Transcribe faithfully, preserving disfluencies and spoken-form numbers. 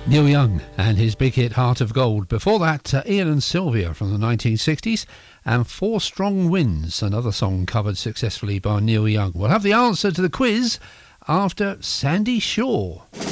Neil Young and his big hit Heart of Gold. Before that, uh, Ian and Sylvia from the nineteen sixties and Four Strong Winds, another song covered successfully by Neil Young. We'll have the answer to the quiz after Sandy Shaw.